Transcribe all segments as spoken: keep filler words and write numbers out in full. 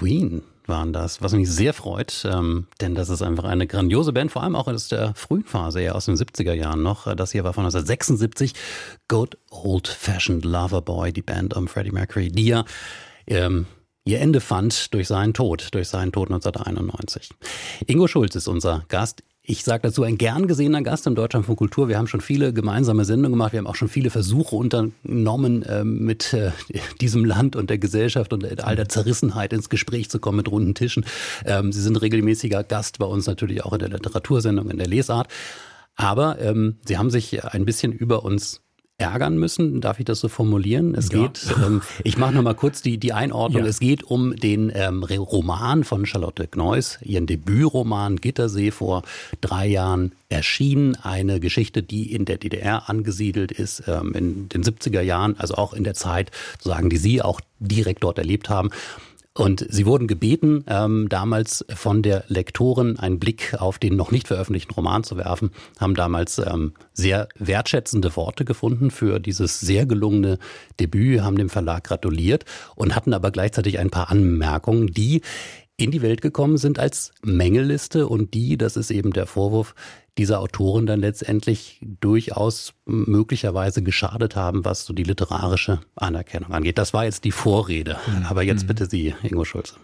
Queen waren das, was mich sehr freut, ähm, denn das ist einfach eine grandiose Band, vor allem auch aus der frühen Phase, ja aus den siebziger Jahren noch. Das hier war von neunzehnhundertsechsundsiebzig, Good Old Fashioned Lover Boy, die Band um Freddie Mercury, die ja ähm, ihr Ende fand durch seinen Tod, durch seinen Tod neunzehnhunderteinundneunzig. Ingo Schulz ist unser Gast. Ich sage dazu, ein gern gesehener Gast im Deutschlandfunk Kultur. Wir haben schon viele gemeinsame Sendungen gemacht. Wir haben auch schon viele Versuche unternommen, äh, mit äh, diesem Land und der Gesellschaft und all der Zerrissenheit ins Gespräch zu kommen mit runden Tischen. Ähm, Sie sind regelmäßiger Gast bei uns natürlich auch in der Literatursendung, in der Lesart. Aber ähm, Sie haben sich ein bisschen über uns ärgern müssen, darf ich das so formulieren? Es ja. geht, ähm, ich mache nochmal kurz die, die Einordnung, ja. Es geht um den ähm, Roman von Charlotte Gneuss, ihren Debütroman Gittersee, vor drei Jahren erschienen, eine Geschichte, die in der D D R angesiedelt ist, ähm, in den siebziger Jahren, also auch in der Zeit, sozusagen, die Sie auch direkt dort erlebt haben. Und Sie wurden gebeten, ähm, damals von der Lektorin einen Blick auf den noch nicht veröffentlichten Roman zu werfen, haben damals ähm, sehr wertschätzende Worte gefunden für dieses sehr gelungene Debüt, haben dem Verlag gratuliert und hatten aber gleichzeitig ein paar Anmerkungen, die in die Welt gekommen sind als Mängelliste und die, das ist eben der Vorwurf, dieser Autoren dann letztendlich durchaus möglicherweise geschadet haben, was so die literarische Anerkennung angeht. Das war jetzt die Vorrede. Mhm. Aber jetzt bitte Sie, Ingo Schulze.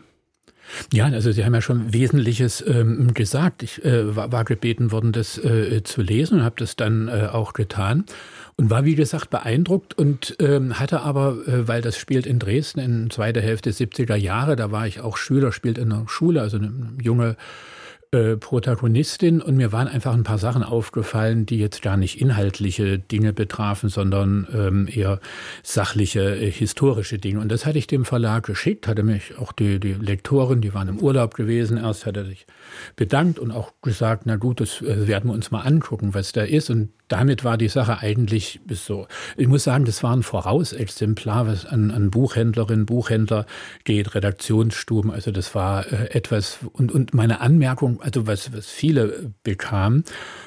Ja, also Sie haben ja schon Wesentliches ähm, gesagt. Ich äh, war, war gebeten worden, das äh, zu lesen und habe das dann äh, auch getan. Und war, wie gesagt, beeindruckt und ähm, hatte aber, äh, weil das spielt in Dresden in zweiter Hälfte siebziger Jahre, da war ich auch Schüler, spielt in der Schule, also eine junge Äh, Protagonistin, und mir waren einfach ein paar Sachen aufgefallen, die jetzt gar nicht inhaltliche Dinge betrafen, sondern ähm, eher sachliche, äh, historische Dinge. Und das hatte ich dem Verlag geschickt, hatte mich auch die, die Lektorin, die waren im Urlaub gewesen, erst hat er sich bedankt und auch gesagt, na gut, das äh, werden wir uns mal angucken, was da ist. Und damit war die Sache eigentlich bis so. Ich muss sagen, das war ein Vorausexemplar, was an, an Buchhändlerinnen, Buchhändler geht, Redaktionsstuben. Also das war äh, etwas, und, und meine Anmerkung, also was, was viele bekamen.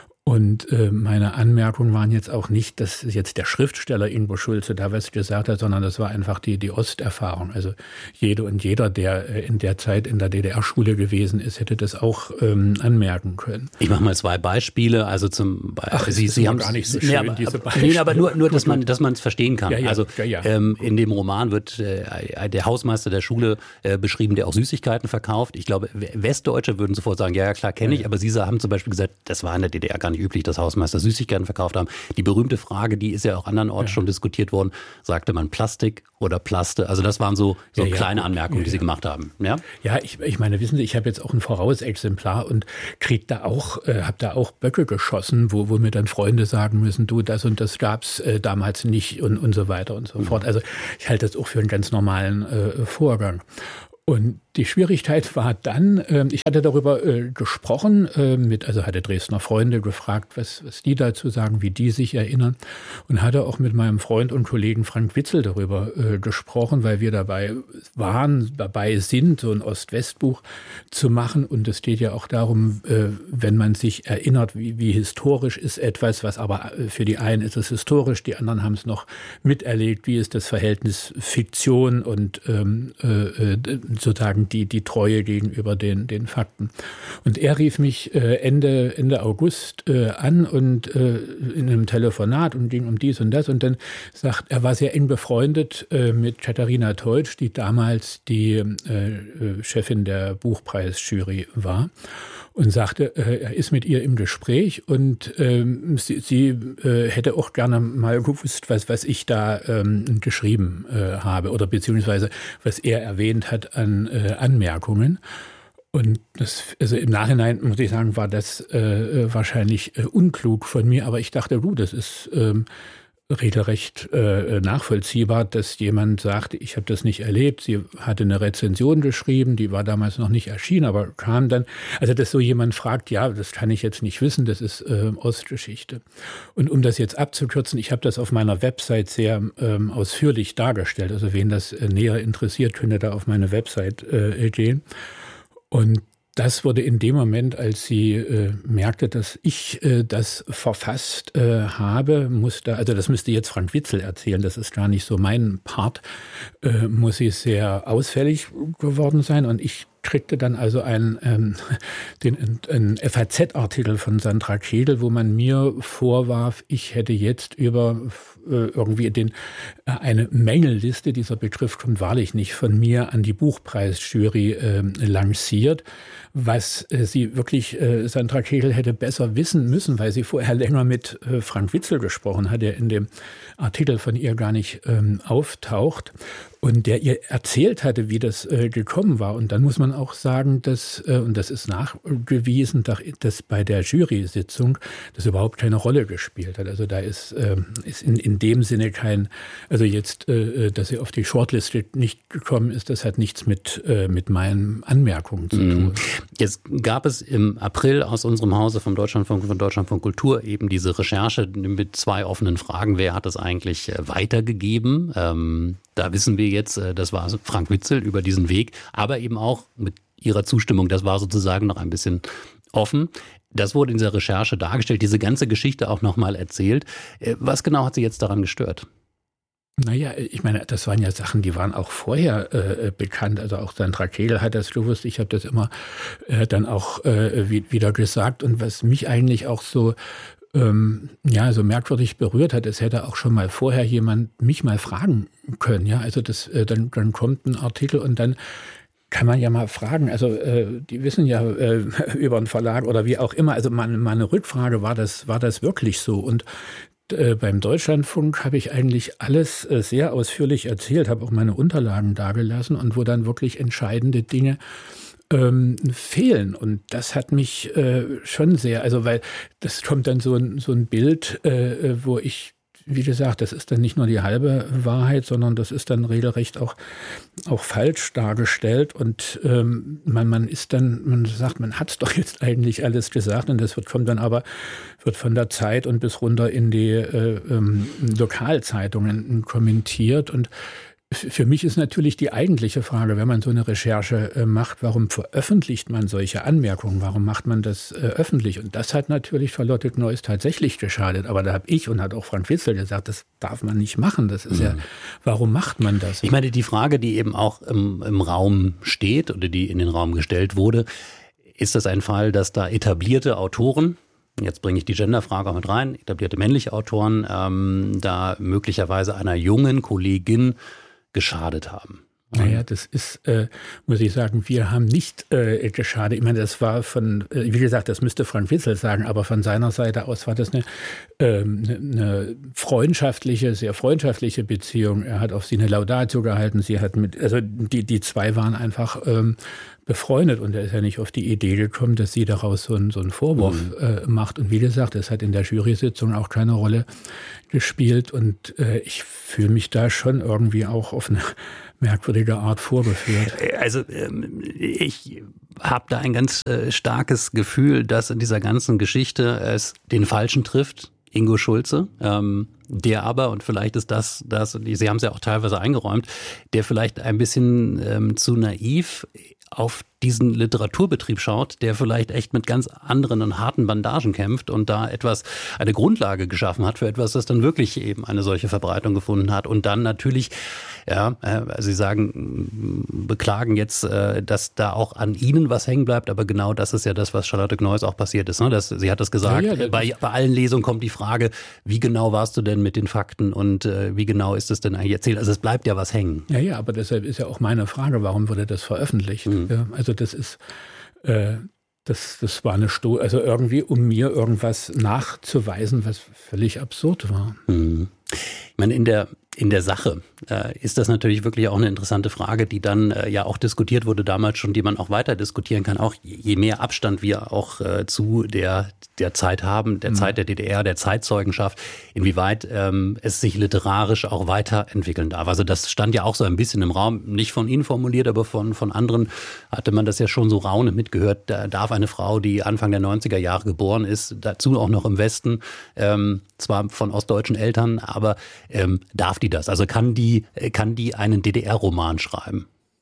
Und äh, meine Anmerkungen waren jetzt auch nicht, dass jetzt der Schriftsteller Ingo Schulze da was gesagt hat, sondern das war einfach die, die Osterfahrung. Also jede und jeder, der äh, in der Zeit in der D D R-Schule gewesen ist, hätte das auch ähm, anmerken können. Ich mache mal zwei Beispiele. Also zum Beispiel, Ach, Sie, Sie haben gar nicht so schön, nee, aber, diese Beispiele. Nee, aber nur, nur dass man dass man es verstehen kann. Ja, ja, also ja, ja. Ähm, in dem Roman wird äh, der Hausmeister der Schule äh, beschrieben, der auch Süßigkeiten verkauft. Ich glaube, Westdeutsche würden sofort sagen, ja, ja klar, kenne ich. Ja. Aber Sie haben zum Beispiel gesagt, das war in der D D R gar nicht üblich, dass Hausmeister Süßigkeiten verkauft haben. Die berühmte Frage, die ist ja auch andernorts ja. schon diskutiert worden, sagte man Plastik oder Plaste? Also das waren so, so ja, kleine ja, Anmerkungen, ja, die Sie gemacht haben. Ja, ja ich, ich meine, wissen Sie, ich habe jetzt auch ein Vorausexemplar und krieg da auch, äh, habe da auch Böcke geschossen, wo, wo mir dann Freunde sagen müssen, du, das und das gab's äh, damals nicht und, und so weiter und so mhm. fort. Also ich halte das auch für einen ganz normalen äh, Vorgang. Und die Schwierigkeit war dann, äh, ich hatte darüber äh, gesprochen, äh, mit, also hatte Dresdner Freunde gefragt, was, was die dazu sagen, wie die sich erinnern, und hatte auch mit meinem Freund und Kollegen Frank Witzel darüber äh, gesprochen, weil wir dabei waren, dabei sind, so ein Ost-West-Buch zu machen. Und es geht ja auch darum, äh, wenn man sich erinnert, wie, wie historisch ist etwas, was aber für die einen ist es historisch, die anderen haben es noch miterlebt, wie ist das Verhältnis Fiktion und ähm, äh, sozusagen die, die Treue gegenüber den, den Fakten. Und er rief mich äh, Ende, Ende August äh, an und äh, in einem Telefonat und ging um dies und das. Und dann sagt, er war sehr eng befreundet äh, mit Katharina Teutsch, die damals die äh, Chefin der Buchpreisjury war. Und sagte, äh, er ist mit ihr im Gespräch und ähm, sie, sie äh, hätte auch gerne mal gewusst, was, was ich da ähm, geschrieben äh, habe oder beziehungsweise was er erwähnt hat an äh, Anmerkungen. Und das, also im Nachhinein muss ich sagen, war das äh, wahrscheinlich äh, unklug von mir, aber ich dachte, du, das ist ähm, regelrecht äh, nachvollziehbar, dass jemand sagt, ich habe das nicht erlebt. Sie hatte eine Rezension geschrieben, die war damals noch nicht erschienen, aber kam dann, also dass so jemand fragt, ja, das kann ich jetzt nicht wissen, das ist äh, Ostgeschichte. Und um das jetzt abzukürzen, ich habe das auf meiner Website sehr ähm, ausführlich dargestellt, also wen das äh, näher interessiert, könnte da auf meine Website äh, gehen. Und Das wurde in dem Moment, als sie äh, merkte, dass ich äh, das verfasst äh, habe, musste, also das müsste jetzt Frank Witzel erzählen, das ist gar nicht so mein Part, äh, muss sie sehr ausfällig geworden sein. Und ich kriegte dann also einen, ähm, den, einen F A Z-Artikel von Sandra Kedel, wo man mir vorwarf, ich hätte jetzt über äh, irgendwie den, äh, eine Mängelliste, dieser Begriff kommt wahrlich nicht von mir, an die Buchpreisjury äh, lanciert, was äh, sie wirklich, äh, Sandra Kedel hätte besser wissen müssen, weil sie vorher länger mit äh, Frank Witzel gesprochen hat, der in dem Artikel von ihr gar nicht ähm, auftaucht. Und der ihr erzählt hatte, wie das äh, gekommen war. Und dann muss man auch sagen, dass, äh, und das ist nachgewiesen, dass bei der Jury-Sitzung das überhaupt keine Rolle gespielt hat. Also da ist, äh, ist in, in dem Sinne kein, also jetzt, äh, dass sie auf die Shortliste nicht gekommen ist, das hat nichts mit, äh, mit meinen Anmerkungen zu tun. Jetzt gab es im April aus unserem Hause vom Deutschlandfunk, von Deutschlandfunk Kultur eben diese Recherche mit zwei offenen Fragen. Wer hat es eigentlich weitergegeben? Ähm, da wissen wir jetzt, das war Frank Witzel über diesen Weg, aber eben auch mit ihrer Zustimmung. Das war sozusagen noch ein bisschen offen. Das wurde in dieser Recherche dargestellt, diese ganze Geschichte auch nochmal erzählt. Was genau hat Sie jetzt daran gestört? Naja, ich meine, das waren ja Sachen, die waren auch vorher äh, bekannt. Also auch Sandra Kedel hat das gewusst. Ich habe das immer äh, dann auch äh, wieder gesagt. Und was mich eigentlich auch so ähm, ja so merkwürdig berührt hat, es hätte auch schon mal vorher jemand mich mal fragen können. Ja, also das äh, dann dann kommt ein Artikel und dann kann man ja mal fragen, also äh, die wissen ja äh, über einen Verlag oder wie auch immer, also meine, meine Rückfrage, war das, war das wirklich so? Und äh, beim Deutschlandfunk habe ich eigentlich alles äh, sehr ausführlich erzählt, habe auch meine Unterlagen dagelassen und wo dann wirklich entscheidende Dinge ähm, fehlen. Und das hat mich äh, schon sehr, also weil das kommt dann so ein, so ein Bild, äh, wo ich, wie gesagt, das ist dann nicht nur die halbe Wahrheit, sondern das ist dann regelrecht auch, auch falsch dargestellt. Und ähm, man, man ist dann, man sagt, man hat es doch jetzt eigentlich alles gesagt. Und das wird, kommt dann aber, wird von der Zeit und bis runter in die äh, ähm, Lokalzeitungen kommentiert. Und für mich ist natürlich die eigentliche Frage, wenn man so eine Recherche äh, macht, warum veröffentlicht man solche Anmerkungen? Warum macht man das äh, öffentlich? Und das hat natürlich Charlotte Gneuss tatsächlich geschadet. Aber da habe ich und hat auch Frank Witzel gesagt, das darf man nicht machen. Das ist mhm. ja, warum macht man das? Ich meine, die Frage, die eben auch im, im Raum steht oder die in den Raum gestellt wurde, ist das ein Fall, dass da etablierte Autoren, jetzt bringe ich die Genderfrage auch mit rein, etablierte männliche Autoren, ähm, da möglicherweise einer jungen Kollegin geschadet haben? Naja, das ist, äh, muss ich sagen, wir haben nicht äh, geschadet. Ich meine, das war von, äh, wie gesagt, das müsste Frank Witzel sagen, aber von seiner Seite aus war das eine, ähm, eine freundschaftliche, sehr freundschaftliche Beziehung. Er hat auf sie eine Laudatio gehalten, sie hat mit, also die, die zwei waren einfach ähm, befreundet und er ist ja nicht auf die Idee gekommen, dass sie daraus so einen, so einen Vorwurf mhm. äh, macht. Und wie gesagt, es hat in der Jury-Sitzung auch keine Rolle gespielt und äh, ich fühle mich da schon irgendwie auch auf eine merkwürdige Art vorgeführt. Also ähm, ich habe da ein ganz äh, starkes Gefühl, dass in dieser ganzen Geschichte es den Falschen trifft, Ingo Schulze, ähm, der aber, und vielleicht ist das, das Sie haben es ja auch teilweise eingeräumt, der vielleicht ein bisschen ähm, zu naiv auf diesen Literaturbetrieb schaut, der vielleicht echt mit ganz anderen und harten Bandagen kämpft und da etwas, eine Grundlage geschaffen hat für etwas, das dann wirklich eben eine solche Verbreitung gefunden hat. Und dann natürlich, ja, äh, Sie sagen, beklagen jetzt, äh, dass da auch an Ihnen was hängen bleibt, aber genau das ist ja das, was Charlotte Gneuss auch passiert ist. Ne? Das, sie hat das gesagt, ja, ja, bei, bei allen Lesungen kommt die Frage, wie genau warst du denn mit den Fakten und äh, wie genau ist es denn eigentlich erzählt? Also es bleibt ja was hängen. Ja, ja, aber deshalb ist ja auch meine Frage, warum wurde das veröffentlicht? Mhm. Ja, also das ist, äh, das, das war eine Sto, also irgendwie, um mir irgendwas nachzuweisen, was völlig absurd war. Mhm. Ich meine, in der In der Sache äh, ist das natürlich wirklich auch eine interessante Frage, die dann äh, ja auch diskutiert wurde damals schon, die man auch weiter diskutieren kann. Auch je, je mehr Abstand wir auch äh, zu der, der Zeit haben, der mhm. Zeit der D D R, der Zeitzeugenschaft, inwieweit ähm, es sich literarisch auch weiterentwickeln darf. Also das stand ja auch so ein bisschen im Raum, nicht von Ihnen formuliert, aber von, von anderen hatte man das ja schon so raunend mitgehört. Da darf eine Frau, die Anfang der neunziger Jahre geboren ist, dazu auch noch im Westen, ähm, zwar von ostdeutschen Eltern, aber ähm, darf die das? Also kann die, kann die einen D D R-Roman schreiben?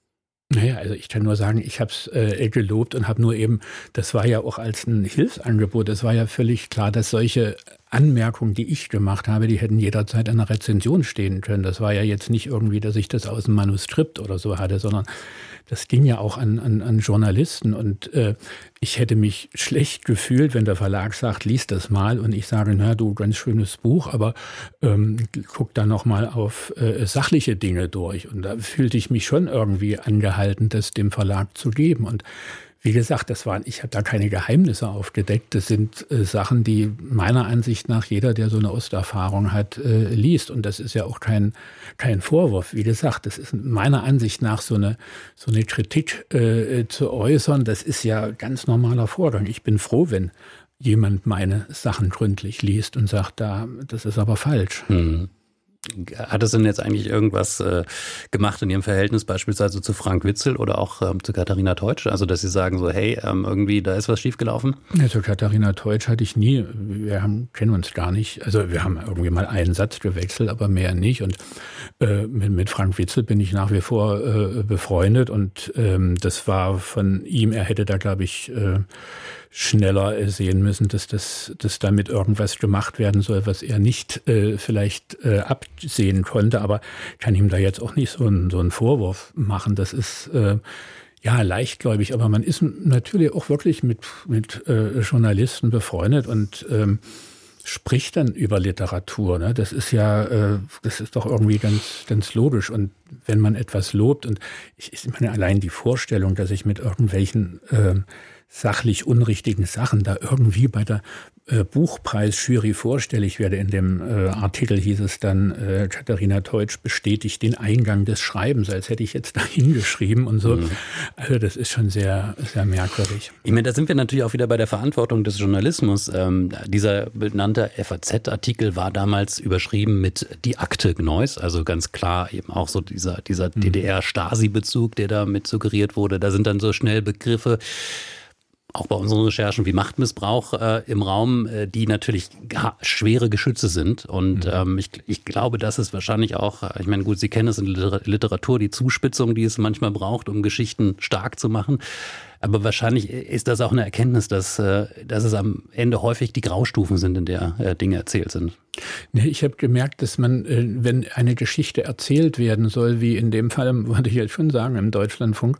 Naja, also ich kann nur sagen, ich habe es äh, gelobt und habe nur eben, das war ja auch als ein Hilfsangebot, es war ja völlig klar, dass solche Anmerkungen, die ich gemacht habe, die hätten jederzeit in einer Rezension stehen können. Das war ja jetzt nicht irgendwie, dass ich das aus dem Manuskript oder so hatte, sondern das ging ja auch an, an, an Journalisten. Und äh, ich hätte mich schlecht gefühlt, wenn der Verlag sagt, lies das mal. Und ich sage, na du, ganz schönes Buch, aber ähm, guck da noch mal auf äh, sachliche Dinge durch. Und da fühlte ich mich schon irgendwie angehalten, das dem Verlag zu geben. Und wie gesagt, das waren, ich habe da keine Geheimnisse aufgedeckt. Das sind äh, Sachen, die meiner Ansicht nach jeder, der so eine Osterfahrung hat, äh, liest. Und das ist ja auch kein, kein Vorwurf. Wie gesagt, das ist meiner Ansicht nach so eine, so eine Kritik äh, zu äußern. Das ist ja ganz normaler Vorgang. Ich bin froh, wenn jemand meine Sachen gründlich liest und sagt, da, das ist aber falsch. Hm. Hat es denn jetzt eigentlich irgendwas äh, gemacht in Ihrem Verhältnis beispielsweise zu Frank Witzel oder auch ähm, zu Katharina Teutsch? Also, dass Sie sagen so, hey, ähm, irgendwie, da ist was schiefgelaufen? Ja, zu Katharina Teutsch hatte ich nie, wir haben, kennen uns gar nicht. Also, wir haben irgendwie mal einen Satz gewechselt, aber mehr nicht. Und äh, mit, mit Frank Witzel bin ich nach wie vor äh, befreundet. Und ähm, das war von ihm, er hätte da, glaube ich, äh, schneller sehen müssen, dass das dass damit irgendwas gemacht werden soll, was er nicht äh, vielleicht äh, absehen konnte. Aber kann ihm da jetzt auch nicht so einen, so einen Vorwurf machen. Das ist äh, ja leichtgläubig, aber man ist natürlich auch wirklich mit, mit äh, Journalisten befreundet und ähm, spricht dann über Literatur. Ne? Das ist ja, äh, das ist doch irgendwie ganz, ganz logisch. Und wenn man etwas lobt, und ich, ich meine allein die Vorstellung, dass ich mit irgendwelchen äh, sachlich unrichtigen Sachen da irgendwie bei der äh, Buchpreisjury vorstellig werde. In dem äh, Artikel hieß es dann, äh, Katharina Teutsch bestätigt den Eingang des Schreibens, als hätte ich jetzt da hingeschrieben und so. Mhm. Also das ist schon sehr, sehr merkwürdig. Ich meine, da sind wir natürlich auch wieder bei der Verantwortung des Journalismus. Ähm, dieser benannte F A Z-Artikel war damals überschrieben mit Die Akte Gneuss, also ganz klar eben auch so dieser, dieser mhm. D D R-Stasi-Bezug, der da mit suggeriert wurde. Da sind dann so schnell Begriffe, auch bei unseren Recherchen wie Machtmissbrauch äh, im Raum, äh, die natürlich ga- schwere Geschütze sind. Und mhm. ähm, ich, ich glaube, das ist wahrscheinlich auch, ich meine, gut, Sie kennen es in Literatur, die Zuspitzung, die es manchmal braucht, um Geschichten stark zu machen. Aber wahrscheinlich ist das auch eine Erkenntnis, dass, äh, dass es am Ende häufig die Graustufen sind, in der äh, Dinge erzählt sind. Nee, ich habe gemerkt, dass man, äh, wenn eine Geschichte erzählt werden soll, wie in dem Fall, würde ich jetzt schon sagen, im Deutschlandfunk,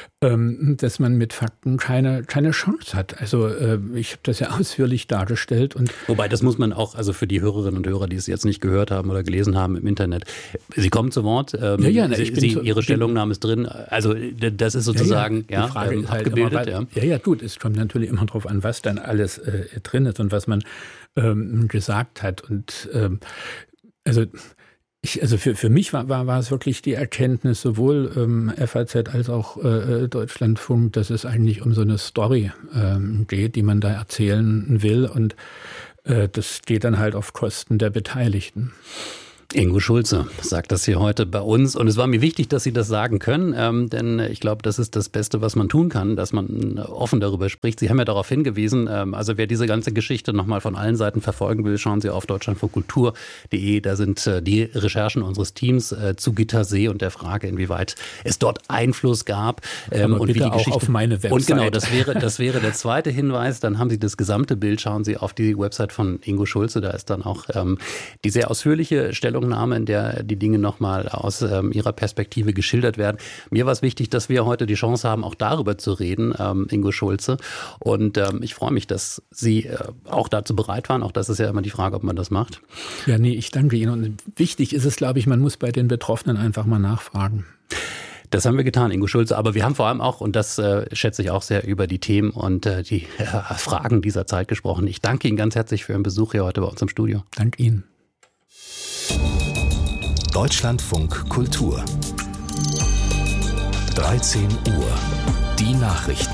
ähm, dass man mit Fakten keine, keine Chance hat. Also äh, ich habe das ja ausführlich dargestellt. Und wobei, das muss man auch, also für die Hörerinnen und Hörer, die es jetzt nicht gehört haben oder gelesen haben im Internet, Sie kommen zu Wort, ähm, ja, ja, na, Sie, Sie, so, Ihre Stellungnahme ist drin, also das ist sozusagen ja, ja, die Frage ähm, ist halt abgebildet. Immer, weil, ja. ja, ja, gut, es kommt natürlich immer darauf an, was dann alles äh, drin ist und was man ähm, gesagt hat. Und ähm, also Ich, also für, für mich war, war, war es wirklich die Erkenntnis, sowohl ähm, F A Z als auch äh, Deutschlandfunk, dass es eigentlich um so eine Story ähm, geht, die man da erzählen will. Und äh, das geht dann halt auf Kosten der Beteiligten. Ingo Schulze sagt das hier heute bei uns und es war mir wichtig, dass Sie das sagen können, ähm, denn ich glaube, das ist das Beste, was man tun kann, dass man offen darüber spricht. Sie haben ja darauf hingewiesen, ähm, also wer diese ganze Geschichte nochmal von allen Seiten verfolgen will, schauen Sie auf deutschlandfunkkultur punkt de, da sind äh, die Recherchen unseres Teams äh, zu Gittersee und der Frage, inwieweit es dort Einfluss gab ähm, und wie die auch Geschichte auf meine Website. Und genau, das wäre, das wäre der zweite Hinweis, dann haben Sie das gesamte Bild, schauen Sie auf die Website von Ingo Schulze, da ist dann auch ähm, die sehr ausführliche Stellungnahme, in der die Dinge nochmal aus ähm, ihrer Perspektive geschildert werden. Mir war es wichtig, dass wir heute die Chance haben, auch darüber zu reden, ähm, Ingo Schulze. Und ähm, ich freue mich, dass Sie äh, auch dazu bereit waren. Auch das ist ja immer die Frage, ob man das macht. Ja, nee, ich danke Ihnen. Und wichtig ist es, glaube ich, man muss bei den Betroffenen einfach mal nachfragen. Das haben wir getan, Ingo Schulze. Aber wir haben vor allem auch, und das äh, schätze ich auch sehr, über die Themen und äh, die äh, Fragen dieser Zeit gesprochen. Ich danke Ihnen ganz herzlich für Ihren Besuch hier heute bei uns im Studio. Danke Ihnen. Deutschlandfunk Kultur. dreizehn Uhr. Die Nachrichten.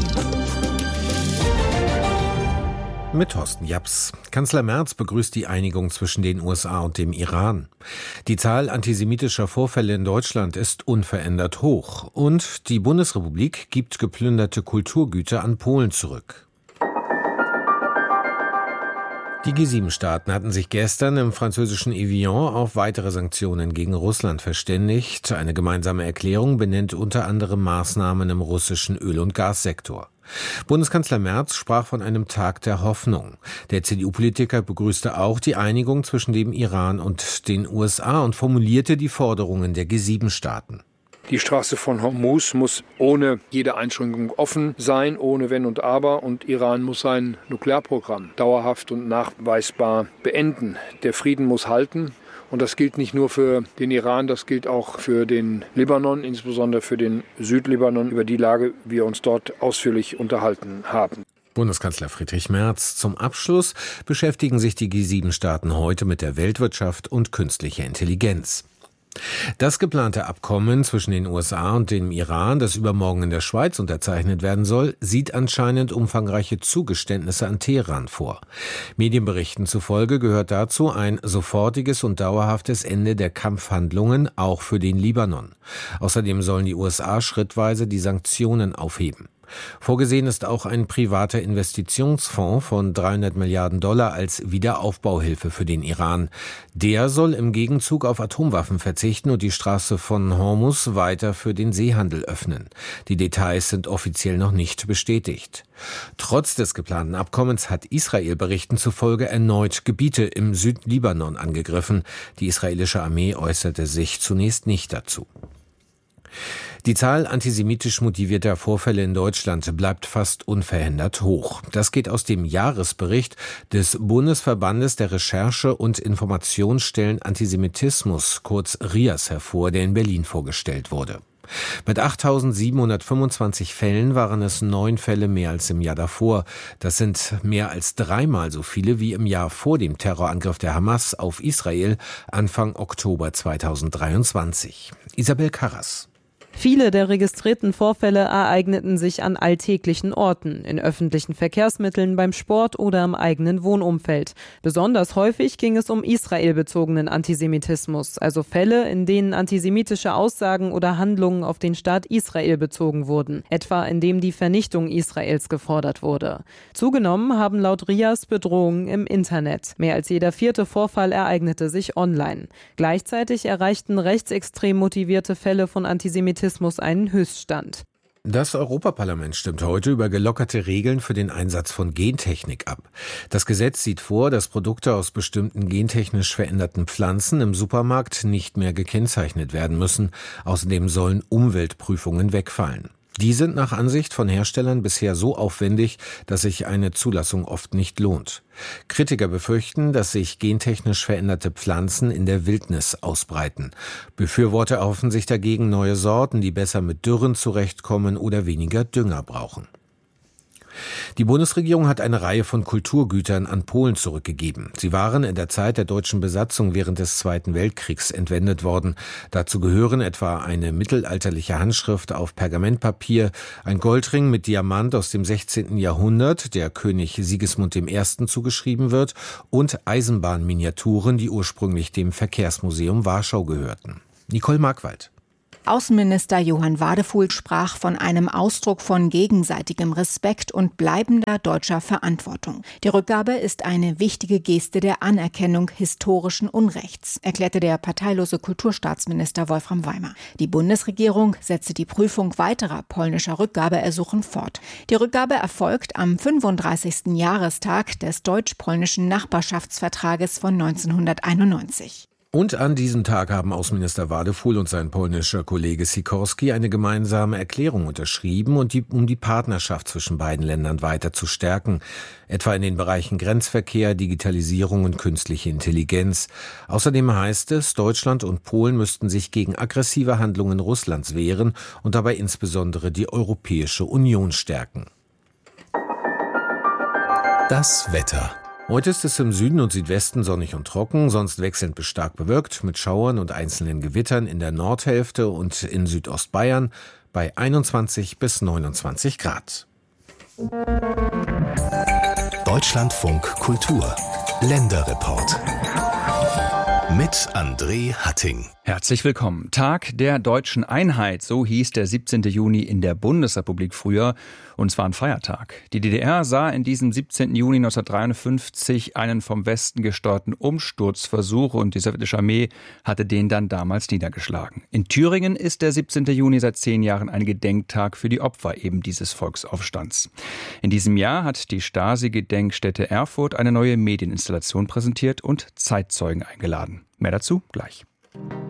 Mit Thorsten Japs. Kanzler Merz begrüßt die Einigung zwischen den U S A und dem Iran. Die Zahl antisemitischer Vorfälle in Deutschland ist unverändert hoch. Und die Bundesrepublik gibt geplünderte Kulturgüter an Polen zurück. Die G sieben Staaten hatten sich gestern im französischen Evian auf weitere Sanktionen gegen Russland verständigt. Eine gemeinsame Erklärung benennt unter anderem Maßnahmen im russischen Öl- und Gassektor. Bundeskanzler Merz sprach von einem Tag der Hoffnung. Der C D U-Politiker begrüßte auch die Einigung zwischen dem Iran und den U S A und formulierte die Forderungen der G sieben Staaten. Die Straße von Hormuz muss ohne jede Einschränkung offen sein, ohne Wenn und Aber. Und Iran muss sein Nuklearprogramm dauerhaft und nachweisbar beenden. Der Frieden muss halten. Und das gilt nicht nur für den Iran, das gilt auch für den Libanon, insbesondere für den Südlibanon, über die Lage wir uns dort ausführlich unterhalten haben. Bundeskanzler Friedrich Merz. Zum Abschluss beschäftigen sich die G sieben Staaten heute mit der Weltwirtschaft und künstlicher Intelligenz. Das geplante Abkommen zwischen den U S A und dem Iran, das übermorgen in der Schweiz unterzeichnet werden soll, sieht anscheinend umfangreiche Zugeständnisse an Teheran vor. Medienberichten zufolge gehört dazu ein sofortiges und dauerhaftes Ende der Kampfhandlungen, auch für den Libanon. Außerdem sollen die U S A schrittweise die Sanktionen aufheben. Vorgesehen ist auch ein privater Investitionsfonds von dreihundert Milliarden Dollar als Wiederaufbauhilfe für den Iran. Der soll im Gegenzug auf Atomwaffen verzichten und die Straße von Hormuz weiter für den Seehandel öffnen. Die Details sind offiziell noch nicht bestätigt. Trotz des geplanten Abkommens hat Israel Berichten zufolge erneut Gebiete im Südlibanon angegriffen. Die israelische Armee äußerte sich zunächst nicht dazu. Die Zahl antisemitisch motivierter Vorfälle in Deutschland bleibt fast unverändert hoch. Das geht aus dem Jahresbericht des Bundesverbandes der Recherche- und Informationsstellen Antisemitismus, kurz R I A S, hervor, der in Berlin vorgestellt wurde. Mit achttausendsiebenhundertfünfundzwanzig Fällen waren es neun Fälle mehr als im Jahr davor. Das sind mehr als dreimal so viele wie im Jahr vor dem Terrorangriff der Hamas auf Israel Anfang Oktober zweitausenddreiundzwanzig. Isabel Karras. Viele der registrierten Vorfälle ereigneten sich an alltäglichen Orten, in öffentlichen Verkehrsmitteln, beim Sport oder im eigenen Wohnumfeld. Besonders häufig ging es um israelbezogenen Antisemitismus, also Fälle, in denen antisemitische Aussagen oder Handlungen auf den Staat Israel bezogen wurden, etwa indem die Vernichtung Israels gefordert wurde. Zugenommen haben laut R I A S Bedrohungen im Internet. Mehr als jeder vierte Vorfall ereignete sich online. Gleichzeitig erreichten rechtsextrem motivierte Fälle von Antisemitismus einen Höchststand. Das Europaparlament stimmt heute über gelockerte Regeln für den Einsatz von Gentechnik ab. Das Gesetz sieht vor, dass Produkte aus bestimmten gentechnisch veränderten Pflanzen im Supermarkt nicht mehr gekennzeichnet werden müssen. Außerdem sollen Umweltprüfungen wegfallen. Die sind nach Ansicht von Herstellern bisher so aufwendig, dass sich eine Zulassung oft nicht lohnt. Kritiker befürchten, dass sich gentechnisch veränderte Pflanzen in der Wildnis ausbreiten. Befürworter erhoffen sich dagegen neue Sorten, die besser mit Dürren zurechtkommen oder weniger Dünger brauchen. Die Bundesregierung hat eine Reihe von Kulturgütern an Polen zurückgegeben. Sie waren in der Zeit der deutschen Besatzung während des Zweiten Weltkriegs entwendet worden. Dazu gehören etwa eine mittelalterliche Handschrift auf Pergamentpapier, ein Goldring mit Diamant aus dem sechzehnten Jahrhundert, der König Sigismund der Erste zugeschrieben wird, und Eisenbahnminiaturen, die ursprünglich dem Verkehrsmuseum Warschau gehörten. Nicole Markwald. Außenminister Johann Wadefuhl sprach von einem Ausdruck von gegenseitigem Respekt und bleibender deutscher Verantwortung. Die Rückgabe ist eine wichtige Geste der Anerkennung historischen Unrechts, erklärte der parteilose Kulturstaatsminister Wolfram Weimer. Die Bundesregierung setzte die Prüfung weiterer polnischer Rückgabeersuchen fort. Die Rückgabe erfolgt am fünfunddreißigsten Jahrestag des deutsch-polnischen Nachbarschaftsvertrages von neunzehnhunderteinundneunzig. Und an diesem Tag haben Außenminister Wadefuhl und sein polnischer Kollege Sikorski eine gemeinsame Erklärung unterschrieben, und die, um die Partnerschaft zwischen beiden Ländern weiter zu stärken, etwa in den Bereichen Grenzverkehr, Digitalisierung und künstliche Intelligenz. Außerdem heißt es, Deutschland und Polen müssten sich gegen aggressive Handlungen Russlands wehren und dabei insbesondere die Europäische Union stärken. Das Wetter. Heute ist es im Süden und Südwesten sonnig und trocken, sonst wechselnd bis stark bewölkt mit Schauern und einzelnen Gewittern in der Nordhälfte und in Südostbayern bei einundzwanzig bis neunundzwanzig Grad. Deutschlandfunk Kultur Länderreport. Mit André Hatting. Herzlich willkommen. Tag der deutschen Einheit, so hieß der siebzehnten Juni in der Bundesrepublik früher. Und zwar ein Feiertag. Die D D R sah in diesem siebzehnten Juni neunzehnhundertdreiundfünfzig einen vom Westen gesteuerten Umsturzversuch und die sowjetische Armee hatte den dann damals niedergeschlagen. In Thüringen ist der siebzehnten Juni seit zehn Jahren ein Gedenktag für die Opfer eben dieses Volksaufstands. In diesem Jahr hat die Stasi-Gedenkstätte Erfurt eine neue Medieninstallation präsentiert und Zeitzeugen eingeladen. Mehr dazu gleich.